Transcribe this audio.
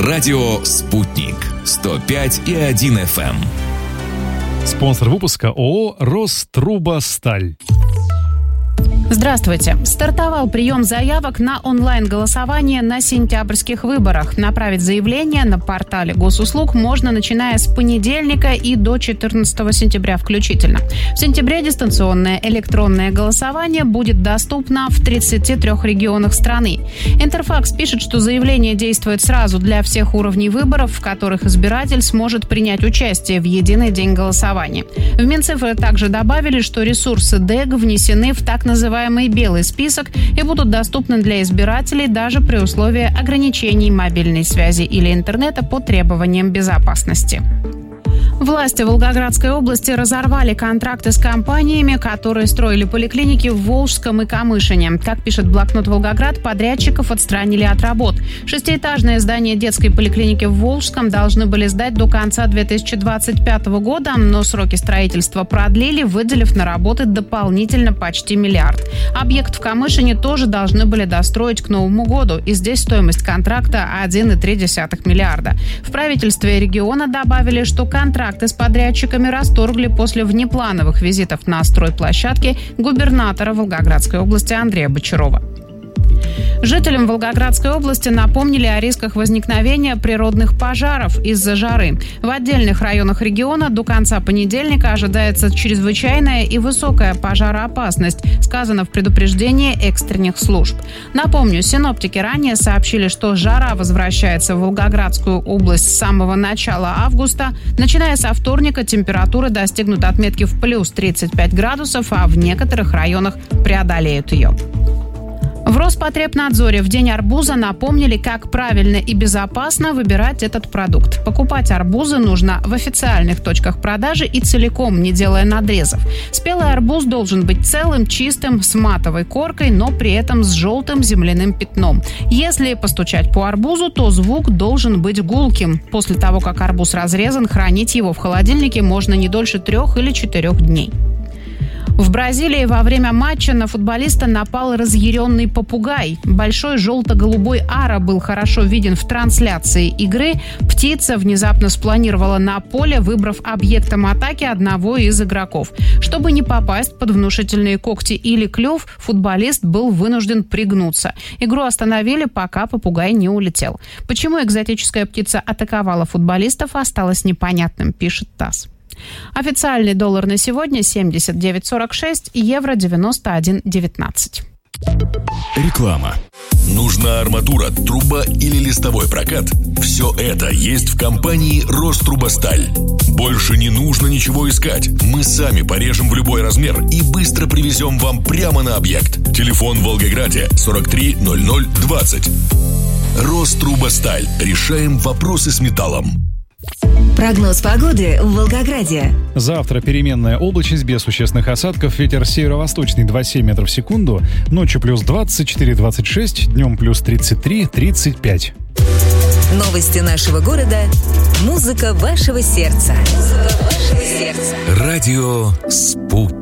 Радио «Спутник». 105,1 FM. Спонсор выпуска ООО «Рострубосталь». Здравствуйте. Стартовал прием заявок на онлайн-голосование на сентябрьских выборах. Направить заявление на портале госуслуг можно, начиная с понедельника и до 14 сентября включительно. В сентябре дистанционное электронное голосование будет доступно в 33 регионах страны. Интерфакс пишет, что заявление действует сразу для всех уровней выборов, в которых избиратель сможет принять участие в единый день голосования. В Минцифры также добавили, что ресурсы ДЭГ внесены в так называемый белый список и будут доступны для избирателей даже при условии ограничений мобильной связи или интернета по требованиям безопасности. Власти Волгоградской области разорвали контракты с компаниями, которые строили поликлиники в Волжском и Камышине. Как пишет блокнот «Волгоград», подрядчиков отстранили от работ. 6-этажное здание детской поликлиники в Волжском должны были сдать до конца 2025 года, но сроки строительства продлили, выделив на работы дополнительно почти миллиард. Объект в Камышине тоже должны были достроить к Новому году, и здесь стоимость контракта 1,3 миллиарда. В правительстве региона добавили, что контракты с подрядчиками расторгли после внеплановых визитов на стройплощадке губернатора Волгоградской области Андрея Бочарова. Жителям Волгоградской области напомнили о рисках возникновения природных пожаров из-за жары. В отдельных районах региона до конца понедельника ожидается чрезвычайная и высокая пожароопасность, сказано в предупреждении экстренных служб. Напомню, синоптики ранее сообщили, что жара возвращается в Волгоградскую область с самого начала августа. Начиная со вторника температуры достигнут отметки в плюс 35 градусов, а в некоторых районах преодолеют ее. В Роспотребнадзоре в день арбуза напомнили, как правильно и безопасно выбирать этот продукт. Покупать арбузы нужно в официальных точках продажи и целиком, не делая надрезов. Спелый арбуз должен быть целым, чистым, с матовой коркой, но при этом с желтым земляным пятном. Если постучать по арбузу, то звук должен быть гулким. После того, как арбуз разрезан, хранить его в холодильнике можно не дольше 3 или 4 дней. В Бразилии во время матча на футболиста напал разъяренный попугай. Большой желто-голубой ара был хорошо виден в трансляции игры. Птица внезапно спланировала на поле, выбрав объектом атаки одного из игроков. Чтобы не попасть под внушительные когти или клюв, футболист был вынужден пригнуться. Игру остановили, пока попугай не улетел. Почему экзотическая птица атаковала футболистов, осталось непонятным, пишет ТАСС. Официальный доллар на сегодня 79,46, евро 91,19. Реклама. Нужна арматура, труба или листовой прокат? Все это есть в компании «Рострубосталь». Больше не нужно ничего искать. Мы сами порежем в любой размер и быстро привезем вам прямо на объект. Телефон в Волгограде 43 00 20. «Рострубосталь». Решаем вопросы с металлом. Прогноз погоды в Волгограде. Завтра переменная облачность без существенных осадков. Ветер северо-восточный 2,7 метров в секунду. Ночью плюс 24-26, днем плюс 33-35. Новости нашего города. Музыка вашего сердца. Радио «Спутник».